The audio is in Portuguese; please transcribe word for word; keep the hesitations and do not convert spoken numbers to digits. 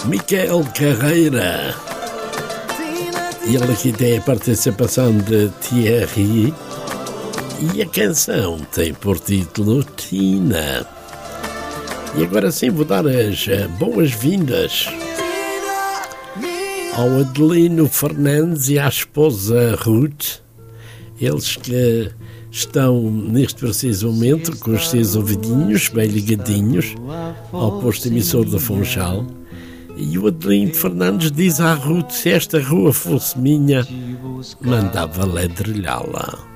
Miquel Carreira. Ele aqui tem a participação de Thierry e a canção tem por título Tina. E agora sim vou dar as boas-vindas ao Adelino Fernandes e à esposa Ruth, eles que estão neste preciso momento com os seus ouvidinhos bem ligadinhos ao posto emissor do Funchal. E o Adelino Fernandes diz à Ruth: se esta rua fosse minha, mandava ledrilhá-la.